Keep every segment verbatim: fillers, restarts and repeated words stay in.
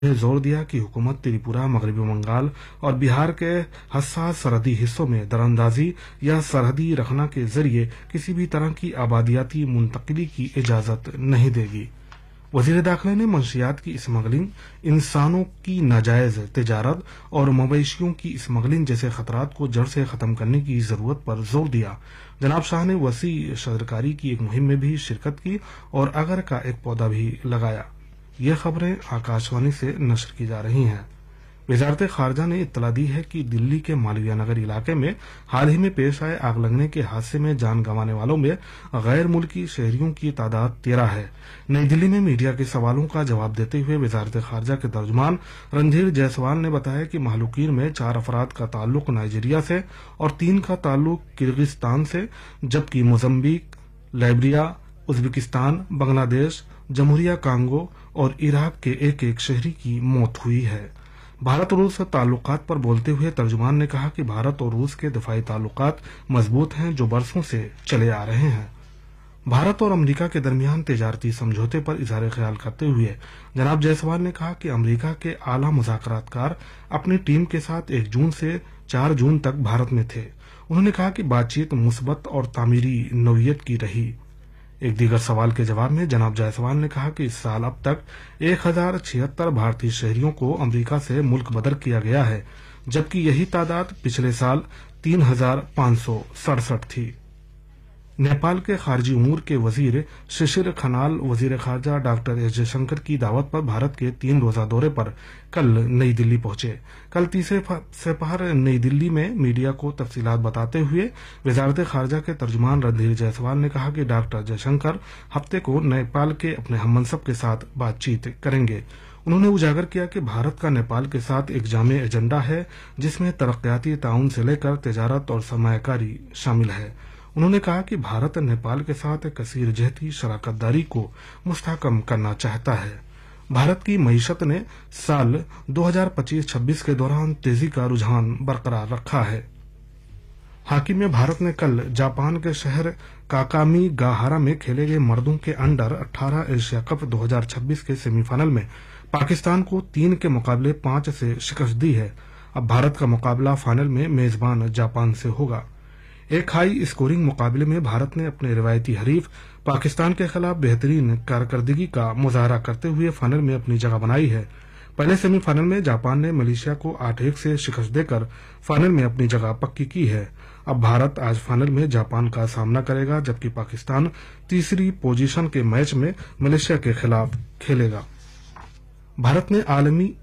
ने जोर दिया कि हुकूमत त्रिपुरा, मगरबी बंगाल और बिहार के हसास सरहदी हिस्सों में दरअंदाजी या सरहदी रखना के जरिए किसी भी तरह की आबादियाती मुंतकिली की इजाजत नहीं देगी। वजीर दाखिला ने मंशियात की स्मगलिंग, इंसानों की नाजायज तिजारत और मवेशियों की स्मगलिंग जैसे खतरात को जड़ से खत्म करने की जरूरत पर जोर दिया। जनाब शाह ने वसी शजरकारी की एक मुहिम में भी शिरकत की और अगर का एक पौधा भी लगाया। ये खबरें आकाशवाणी से नशर की जा रही हैं। वजारत खारजा ने इत्तला दी है कि दिल्ली के मालवीय नगर इलाके में हाल ही में पेश आए आग लगने के हादसे में जान गंवाने वालों में गैर मुल्की शहरियों की तादाद तेरह है। नई दिल्ली में मीडिया के सवालों का जवाब देते हुए वजारत खारजा के तर्जुमान रणधीर जायसवाल ने बताया कि महलूकीन में चार अफराद का ताल्लुक नाइजीरिया से और तीन का ताल्लुक किर्गिस्तान से, जबकि Mozambique, Liberia, Uzbekistan, Bangladesh, जमहूरिया Congo और इराक के एक एक शहरी की मौत हुई है। भारत और रूस ताल्लुकात पर बोलते हुए तर्जुमान ने कहा कि भारत और रूस के दिफाई ताल्लुकात मजबूत हैं जो बरसों से चले आ रहे हैं। भारत और अमेरिका के दरमियान तिजारती समझौते पर इजहार ख्याल करते हुए जनाब जायसवाल ने कहा कि अमेरिका के आला मुज़ाकरातकार अपनी टीम के साथ एक जून से चार जून तक भारत में थे। उन्होंने कहा कि बातचीत मुस्बत और तामीरी नौयत की रही। एक दीगर सवाल के जवाब में जनाब जायसवाल ने कहा कि इस साल अब तक एक हजार छिहत्तर भारतीय शहरियों को अमेरिका से मुल्क बदर किया गया है, जबकि यही तादाद पिछले साल तीन हजार पांच सौ सड़सठ थी। नेपाल के खारजी उमूर के वजीर शिशिर खनाल वजीर खारजा डॉक्टर एस जयशंकर की दावत पर भारत के तीन रोजा दौरे पर कल नई दिल्ली पहुंचे। कल तीसरे सेपहर नई दिल्ली में मीडिया को तफसीलात बताते हुए वजारत खारजा के तर्जुमान रणधीर जायसवाल ने कहा कि डॉक्टर जयशंकर हफ्ते को नेपाल के अपने हममनसब के साथ बातचीत करेंगे। उन्होंने उजागर किया कि भारत का नेपाल के साथ एक जामे एजेंडा है जिसमें तरक्याती ताउन से लेकर तिजारत और सरमायाकारी शामिल है। उन्होंने कहा कि भारत नेपाल के साथ कसीर जहती शराकतदारी को मुस्तहकम करना चाहता है। भारत की मईशत ने साल दो हजार पच्चीस छब्बीस के दौरान तेजी का रुझान बरकरार रखा है। हॉकी में भारत ने कल जापान के शहर काकामीगाहारा में खेले गए मर्दों के अंडर अठारह एशिया कप दो हजार छब्बीस के सेमीफाइनल में पाकिस्तान को तीन के मुकाबले पांच से शिकस्त दी है। अब भारत का मुकाबला फाइनल में मेजबान जापान से होगा। एक हाई स्कोरिंग मुकाबले में भारत ने अपने रिवायती हरीफ पाकिस्तान के खिलाफ बेहतरीन कारकर्दगी का मुजाहरा करते हुए फाइनल में अपनी जगह बनाई है। पहले सेमीफाइनल में जापान ने मलेशिया को आठ एक से शिकस्त देकर फाइनल में अपनी जगह पक्की की है। अब भारत आज फाइनल में जापान का सामना करेगा, जबकि पाकिस्तान तीसरी पोजीशन के मैच में मलेशिया के खिलाफ खेलेगा। भारत ने आलमी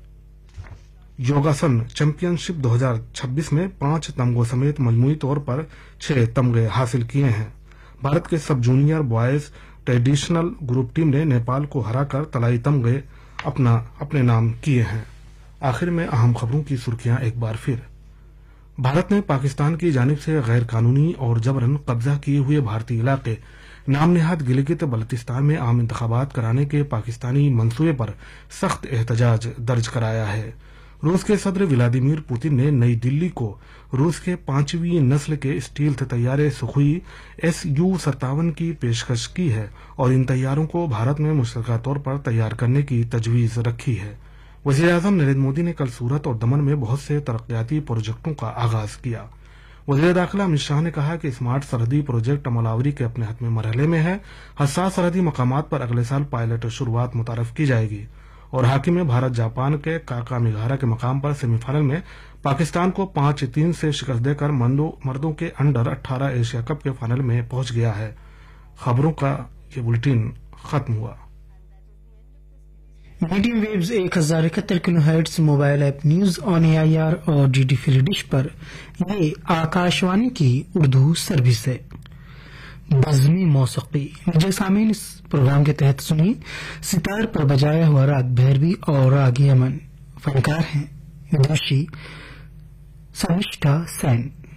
योगासन चैंपियनशिप दो हजार छब्बीस में पांच तमगों समेत मजमूई तौर पर छह तमगे हासिल किए हैं। भारत के सब junior boys traditional group team ने नेपाल को हराकर तलाई तमगे अपना अपने नाम किए हैं। आखिर में अहम खबरों की सुर्खियां एक बार फिर। भारत ने पाकिस्तान की जानिब से गैर कानूनी और जबरन कब्जा किए हुए भारतीय इलाके नाम नेहाद गिलगित बल्तिस्तान में आम इंतखाबात कराने के पाकिस्तानी मंसूबे पर सख्त एहतजाज दर्ज कराया है। रूस के सदर व्लादिमीर पुतिन ने नई दिल्ली को रूस के पांचवीं नस्ल के स्टील्थ तैयारे सुखोई एस यू सत्तावन की पेशकश की है और इन तैयारों को भारत में मुश्तरका तौर पर तैयार करने की तजवीज रखी है। वज़ीर आज़म नरेंद्र मोदी ने कल सूरत और दमन में बहुत से तरक्याती प्रोजेक्टों का आगाज किया। वज़ीर दाखिला अमित शाह ने कहा कि स्मार्ट सरहदी प्रोजेक्ट अमलावरी के अपने हतमी मरहले में है। हसास सरहदी मकामात पर अगले साल पायलट शुरुआत मुतारफ की जाएगी। और हॉकी में भारत जापान के काकामीगाहारा के मकाम पर सेमीफाइनल में पाकिस्तान को पांच तीन से शिकस्त देकर मर्दों के अंडर अठारह एशिया कप के फाइनल में पहुंच गया है। खबरों का ये बुलेटिन खत्म हुआ। मीडियम वेव्स एक हजार इकहत्तर kilo hertz mobile app news on A I R और डी डी फ्री डिश पर ये आकाशवाणी की उर्दू सर्विस है। बज़मी मौसीकी जो सामीन इस प्रोग्राम के तहत सुनिए। सितार पर बजाया हुआ राग भैरवी और राग यमन। फनकार हैं विदुषी शर्मिष्ठा सेन।